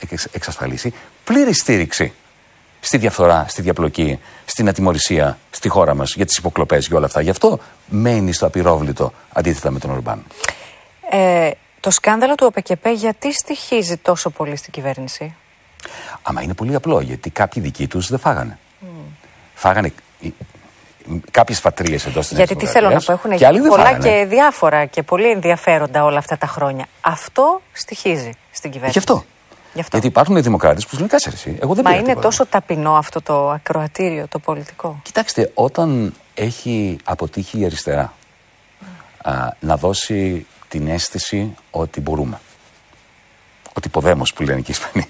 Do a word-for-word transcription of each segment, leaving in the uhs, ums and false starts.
εξασφαλίσει πλήρη στήριξη στη διαφθορά, στη διαπλοκή, στην ατιμωρησία στη χώρα μας, για τις υποκλοπές, για όλα αυτά. Γι' αυτό μένει στο απειρόβλητο αντίθετα με τον Ορμπάν. Ε, το σκάνδαλο του ΟΠΕΚΕΠΕ γιατί στοιχίζει τόσο πολύ στην κυβέρνηση? Άμα είναι πολύ απλό, γιατί κάποιοι δικοί τους δεν φάγανε. Mm. Φάγανε κάποιες φατρίες εδώ στην Γιατί τι θέλω να πω, έχουν γίνει πολλά φάγανε. Και διάφορα και πολύ ενδιαφέροντα όλα αυτά τα χρόνια. Αυτό στοιχίζει στην κυβέρνηση. Γι' αυτό. Γι' αυτό. Γιατί υπάρχουν δημοκράτες που λένε κάτσε εσύ. Εγώ δεν Μα είναι τίποτα. τόσο ταπεινό αυτό το ακροατήριο, το πολιτικό. Κοιτάξτε, όταν έχει αποτύχει η αριστερά mm. α, να δώσει την αίσθηση ότι μπορούμε. Ότι ποδέμος που λένε και οι Ισπανοί.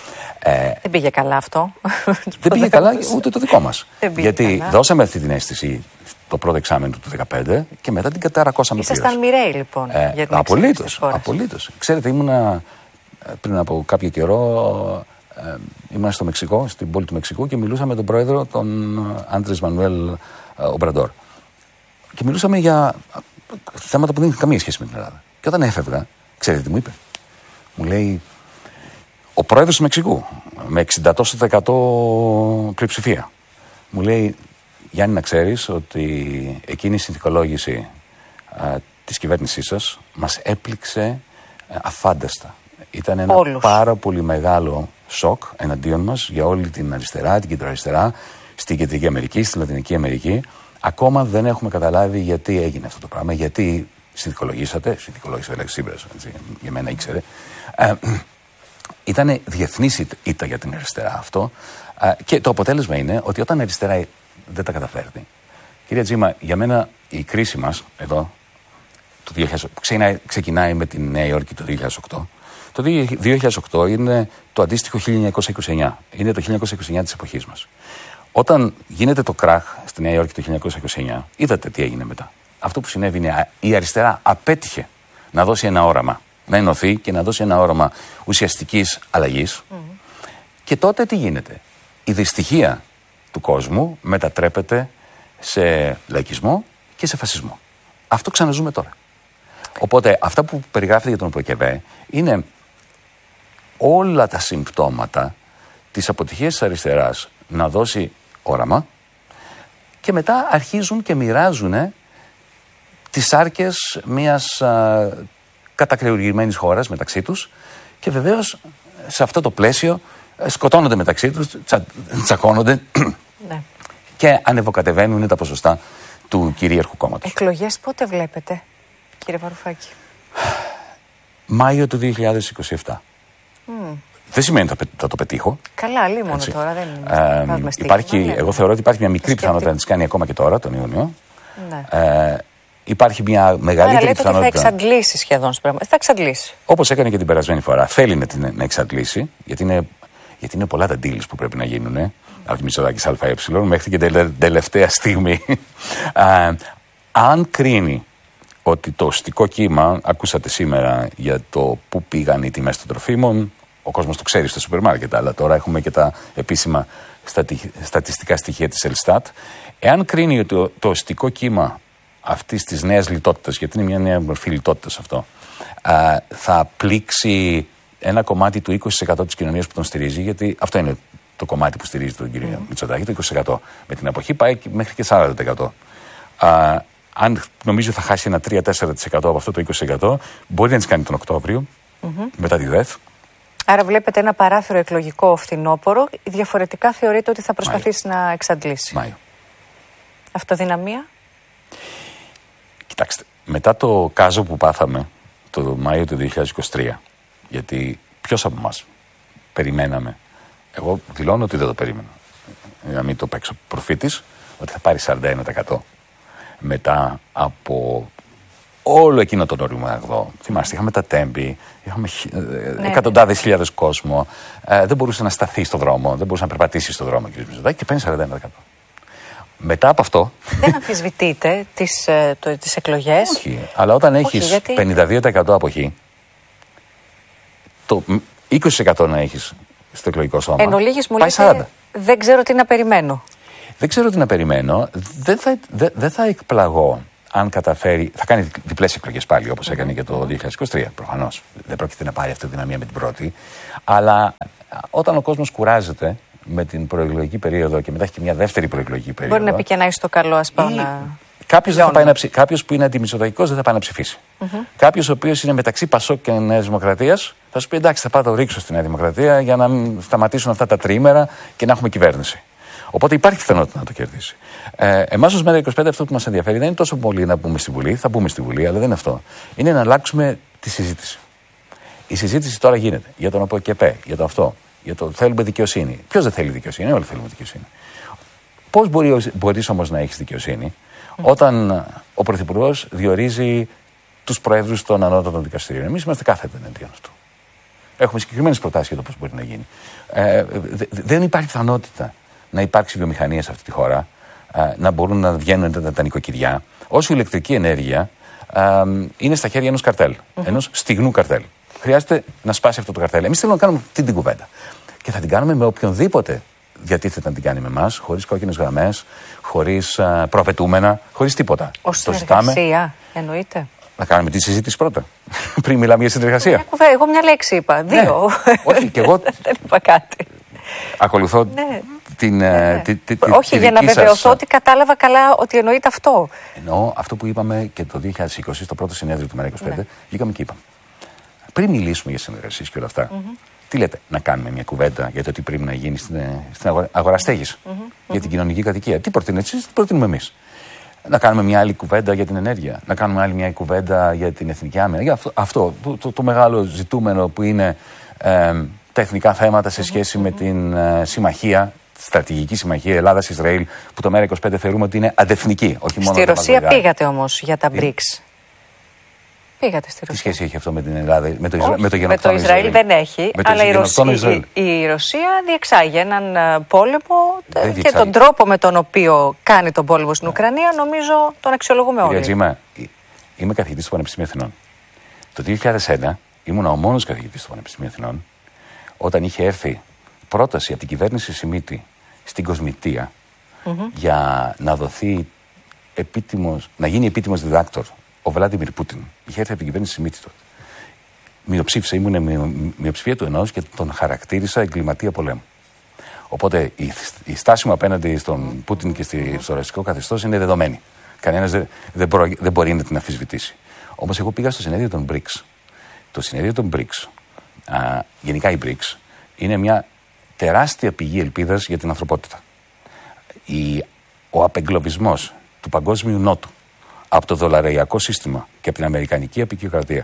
ε, δεν πήγε καλά αυτό. Δεν πήγε καλά ούτε το δικό μας. Γιατί καλά. Δώσαμε αυτή την αίσθηση το πρώτο εξάμηνο του δύο χιλιάδες δεκαπέντε και μετά την καταρακώσαμε πλήρως. Ήσασταν μοιραίοι λοιπόν. Ε, για την απολύτως, απολύτως. Ξέρετε, ήμουνα πριν από κάποιο καιρό, ε, ήμουνα στο Μεξικό, στην πόλη του Μεξικού και μιλούσα με τον πρόεδρο, τον Άντρες Μανουέλ Ομπραντόρ. Και μιλούσαμε για θέματα που δεν είχαν καμία σχέση με την Ελλάδα. Και όταν έφευγα, ξέρετε τι μου είπε? Μου λέει, ο πρόεδρος του Μεξικού, με εξήντα τοις εκατό πλειοψηφία, μου λέει, Γιάννη, να ξέρεις ότι εκείνη η συνθηκολόγηση α, της κυβέρνησής σας μας έπληξε α, αφάνταστα. Ήταν ένα Όλους. πάρα πολύ μεγάλο σοκ εναντίον μας για όλη την αριστερά, την κεντροαριστερά, στην Κεντρική Αμερική, στην Λατινική Αμερική. Ακόμα δεν έχουμε καταλάβει γιατί έγινε αυτό το πράγμα, γιατί συνθηκολογήσατε, συνθηκολόγησε ο Σίμπρας, για μένα ήξερε. Ε, ήταν διεθνής ήττα για την αριστερά αυτό ε, και το αποτέλεσμα είναι ότι όταν η αριστερά δεν τα καταφέρνει. Κυρία Τζίμα, για μένα η κρίση μας εδώ, το δύο χιλιάδες, που ξεκινάει, ξεκινάει με τη Νέα Υόρκη το δύο χιλιάδες οκτώ, το δύο χιλιάδες οκτώ είναι το αντίστοιχο χίλια εννιακόσια είκοσι εννιά. Είναι το χίλια εννιακόσια είκοσι εννιά της εποχής μας. Όταν γίνεται το κράχ στη Νέα Υόρκη το χίλια εννιακόσια είκοσι εννιά, είδατε τι έγινε μετά. Αυτό που συνέβη είναι η αριστερά απέτυχε να δώσει ένα όραμα, να ενωθεί και να δώσει ένα όραμα ουσιαστικής αλλαγής. Mm. Και τότε τι γίνεται? Η δυστυχία του κόσμου μετατρέπεται σε λαϊκισμό και σε φασισμό. Αυτό ξαναζούμε τώρα. Οπότε αυτά που περιγράφεται για τον ΟΠΕΚΕΠΕ είναι όλα τα συμπτώματα της αποτυχίας της αριστεράς να δώσει όραμα και μετά αρχίζουν και μοιράζουν τις άρκες μιας α, κατακρεουργημένης χώρας μεταξύ τους και βεβαίως σε αυτό το πλαίσιο σκοτώνονται μεταξύ τους, τσα, τσακώνονται ναι. και ανεβοκατεβαίνουν τα ποσοστά του κυρίαρχου κόμματος. Εκλογές πότε βλέπετε, κύριε Βαρουφάκη? Μάιο του δύο χιλιάδες είκοσι επτά. Mm. Δεν σημαίνει ότι θα το πετύχω. Καλά, λίγο μόνο τώρα. Δεν είναι. Ε, υπάρχει, εγώ θεωρώ ότι υπάρχει μια μικρή πιθανότητα να τις κάνει ακόμα και τώρα, τον Ιούνιο. Ναι. Ε, υπάρχει μια μεγαλύτερη Άρα, λέτε πιθανότητα. Ότι θα εξαντλήσει σχεδόν στο πράγμα. Θα εξαντλήσει. Όπως έκανε και την περασμένη φορά. Θέλει να, την, να εξαντλήσει, γιατί είναι, γιατί είναι πολλά τα deals που πρέπει να γίνουν. Ε, από τη Μητσοτάκης ΑΕ μέχρι και την τελευταία στιγμή. ε, αν κρίνει ότι το οστικό κύμα, ακούσατε σήμερα για το πού πήγαν οι τιμές των τροφίμων, ο κόσμος το ξέρει στο σούπερ μάρκετ, αλλά τώρα έχουμε και τα επίσημα στατι, στατιστικά στοιχεία της Ελστάτ. Εάν κρίνει ότι το, το οστικό κύμα αυτής της νέας λιτότητας, γιατί είναι μια νέα μορφή λιτότητας αυτό, α, θα πλήξει ένα κομμάτι του είκοσι τοις εκατό της κοινωνίας που τον στηρίζει, γιατί αυτό είναι το κομμάτι που στηρίζει τον κύριο mm. Μητσοτάκη, το είκοσι τοις εκατό. Με την αποχή πάει μέχρι και σαράντα τοις εκατό. Α, αν νομίζω θα χάσει ένα τρία με τέσσερα τοις εκατό από αυτό το είκοσι τοις εκατό, μπορεί να τις κάνει τον Οκτώβριο, mm-hmm. μετά τη ΔΕΘ. Άρα βλέπετε ένα παράθυρο εκλογικό φθινόπωρο, διαφορετικά θεωρείτε ότι θα προσπαθήσει Μάιο. να εξαντλήσει. Μάιο. Αυτοδυναμία. Κοιτάξτε, μετά το κάζο που πάθαμε το Μάιο του δύο χιλιάδες είκοσι τρία, γιατί ποιος από εμάς περιμέναμε, εγώ δηλώνω ότι δεν το περίμενα, να μην το παίξω προφήτης, ότι θα πάρει σαράντα ένα τοις εκατό μετά από όλο εκείνο τον οριμαγδό. Θυμάστε, είχαμε τα τέμπη, είχαμε ναι, εκατοντάδες ναι. χιλιάδες κόσμο, ε, δεν μπορούσε να σταθεί στο δρόμο, δεν μπορούσε να περπατήσει στο δρόμο κ. Μητσοτάκη και παίρνει σαράντα ένα τοις εκατό. Μετά από αυτό. Δεν αμφισβητείτε τις, το, τις εκλογές. Όχι, αλλά όταν Όχι, έχεις γιατί... πενήντα δύο τοις εκατό αποχή, το είκοσι τοις εκατό να έχεις στο εκλογικό σώμα. Εν ολίγης μου λέτε, δεν ξέρω τι να περιμένω. Δεν ξέρω τι να περιμένω. Δεν θα, δε, δε θα εκπλαγώ αν καταφέρει. Θα κάνει διπλές εκλογές πάλι, όπως έκανε και το δύο χιλιάδες είκοσι τρία. Προφανώς. Δεν πρόκειται να πάρει αυτή τη δυναμία με την πρώτη. Αλλά όταν ο κόσμος κουράζεται με την προεκλογική περίοδο και μετά έχει και μια δεύτερη προεκλογική περίοδο. Μπορεί να πει και να είσαι το καλό, ας πάω να. Κάποιος που είναι αντιμισοδαϊκός δεν θα πάει να ψηφίσει. Mm-hmm. Κάποιος ο οποίος είναι μεταξύ Πασόκ και Νέας Δημοκρατίας θα σου πει εντάξει, θα πάω να το ρίξω στη Νέα Δημοκρατία για να σταματήσουν αυτά τα τριήμερα και να έχουμε κυβέρνηση. Οπότε υπάρχει πιθανότητα να το κερδίσει. Ε, Εμάς ως ΜΕΡΑ είκοσι πέντε αυτό που μας ενδιαφέρει δεν είναι τόσο πολύ να μπούμε στη Βουλή, θα μπούμε στη Βουλή, αλλά δεν είναι αυτό. Είναι να αλλάξουμε τη συζήτηση. Η συζήτηση τώρα γίνεται για τον ΟΠΕΚΕΠΕ, για το αυτό, για το θέλουμε δικαιοσύνη. Ποιος δεν θέλει δικαιοσύνη, όλοι θέλουμε δικαιοσύνη. Πώς μπορεί, μπορείς όμως να έχεις δικαιοσύνη mm. όταν ο Πρωθυπουργός διορίζει τους προέδρους των ανώτατων δικαστηρίων? Εμείς είμαστε κάθετα εναντίον αυτού. Έχουμε συγκεκριμένες προτάσεις για το πώς μπορεί να γίνει. Ε, δε, δεν υπάρχει πιθανότητα να υπάρξει βιομηχανία σε αυτή τη χώρα, ε, να μπορούν να βγαίνουν τα, τα νοικοκυριά, όσο η ηλεκτρική ενέργεια ε, είναι στα χέρια ενός καρτέλ, mm-hmm. ενός στιγνού καρτέλ. Χρειάζεται να σπάσει αυτό το καρτέλ. Εμείς θέλουμε να κάνουμε αυτή την κουβέντα. Και θα την κάνουμε με οποιονδήποτε διατίθεται να την κάνει με εμάς, χωρίς κόκκινες γραμμές, χωρίς uh, προαπαιτούμενα, χωρίς τίποτα. Ως συνεργασία, εννοείται. Να κάνουμε τη συζήτηση πρώτα. Πριν μιλάμε για συνεργασία. Εγώ μια λέξη είπα. Δύο. Ναι. Όχι, και εγώ. Δεν είπα κάτι. Ακολουθώ ναι. την. Ναι. Τη, τη, τη, Όχι, τη για να βεβαιωθώ σας... ότι κατάλαβα καλά ότι εννοείται αυτό. Εννοώ αυτό που είπαμε και το δύο χιλιάδες είκοσι, στο πρώτο συνέδριο του ΜΕΡΑ είκοσι πέντε, ναι. βγήκαμε και είπαμε. Πριν μιλήσουμε για συνεργασίες και όλα αυτά, mm-hmm. τι λέτε, να κάνουμε μια κουβέντα για το τι πρέπει να γίνει στην, στην αγορά, αγορά στέγης, mm-hmm. για την κοινωνική κατοικία? Τι προτείνετε εσείς, τι προτείνουμε εμείς? Να κάνουμε μια άλλη κουβέντα για την ενέργεια, να κάνουμε άλλη μια κουβέντα για την εθνική άμυνα. Για αυτό, αυτό το, το, το μεγάλο ζητούμενο που είναι ε, τα εθνικά θέματα σε σχέση mm-hmm. με την ε, συμμαχία, στρατηγική συμμαχία Ελλάδα-Ισραήλ, που το ΜΕΡΑ είκοσι πέντε θεωρούμε ότι είναι αντεθνική, όχι μόνο. Στη Ρωσία πήγατε όμως για τα μπρικς. Πήγατε στη Ρωσία. Τι σχέση έχει αυτό με την Ελλάδα, με το, Ισρα... Όχι, με το γενοκτόνο Ισραήλ? Ισραήλ δεν έχει, με το αλλά η Ρωσία, η, η Ρωσία διεξάγει έναν πόλεμο και τον τρόπο με τον οποίο κάνει τον πόλεμο στην Ουκρανία νομίζω τον αξιολογούμε όλοι. Τζίμα, είμαι καθηγητής του Πανεπιστημίου Αθηνών. Το δύο χιλιάδες ένα ήμουν ο μόνος καθηγητής του Πανεπιστημίου Αθηνών όταν είχε έρθει πρόταση από την κυβέρνηση Σιμίτη στην Κοσμητεία mm-hmm. για να δοθεί επίτιμος, να γίνει επίτιμος διδάκτορ ο Βλάντιμιρ Πούτιν. Είχε έρθει από την κυβέρνηση Σιμίτη τότε. Μειοψήφισα, ήμουν μειοψηφία του ενός και τον χαρακτήρισα εγκληματία πολέμου. Οπότε η, η στάση μου απέναντι στον Πούτιν και στη, στο ρωσικό καθεστώς είναι δεδομένη. Κανένας δεν, δεν, μπο, δεν μπορεί να την αμφισβητήσει. Όμως εγώ πήγα στο συνέδριο των μπρικς. Το συνέδριο των μπρικς, α, γενικά οι μπρικς, είναι μια τεράστια πηγή ελπίδας για την ανθρωπότητα. Η, ο απεγκλωβισμός του παγκόσμιου νότου από το δολαρεϊκό σύστημα και από την αμερικανική απεικιοκρατία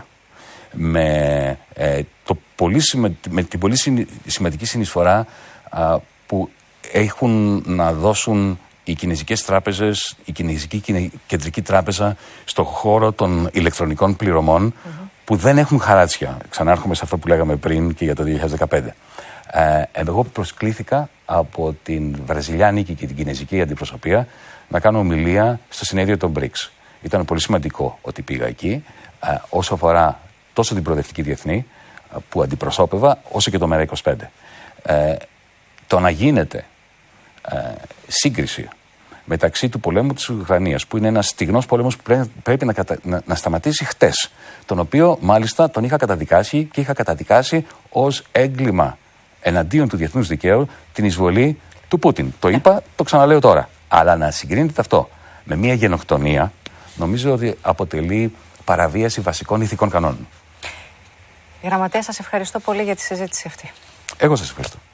με, ε, το πολύ σημα, με την πολύ σημαντική συνεισφορά α, που έχουν να δώσουν οι κινέζικες τράπεζες, η κινέζικη κεντρική τράπεζα στον χώρο των ηλεκτρονικών πληρωμών mm-hmm. που δεν έχουν χαράτσια. Ξανάρχομαι σε αυτό που λέγαμε πριν και για το δύο χιλιάδες δεκαπέντε. Ε, εγώ προσκλήθηκα από την βραζιλιάνικη και την κινέζικη αντιπροσωπεία να κάνω ομιλία στο συνέδριο των μπρικς. Ήταν πολύ σημαντικό ότι πήγα εκεί, ε, όσο αφορά τόσο την προοδευτική διεθνή ε, που αντιπροσώπευα, όσο και το ΜΕΡΑ είκοσι πέντε. Ε, το να γίνεται ε, σύγκριση μεταξύ του πολέμου της Ουκρανίας, που είναι ένας στιγνός πόλεμος που πρέπει, πρέπει να, κατα, να, να σταματήσει χτες, τον οποίο μάλιστα τον είχα καταδικάσει και είχα καταδικάσει ως έγκλημα εναντίον του διεθνούς δικαίου την εισβολή του Πούτιν. Το είπα, το ξαναλέω τώρα. Αλλά να συγκρίνεται αυτό με μια γενοκτονία, νομίζω ότι αποτελεί παραβίαση βασικών ηθικών κανόνων. Γραμματέα, σας ευχαριστώ πολύ για τη συζήτηση αυτή. Εγώ σας ευχαριστώ.